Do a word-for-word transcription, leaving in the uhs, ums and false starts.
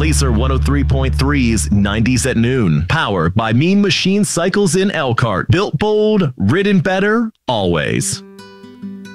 Laser one oh three point three's nineties at Noon. Powered by Mean Machine Cycles in Elkhart. Built bold, ridden better, always.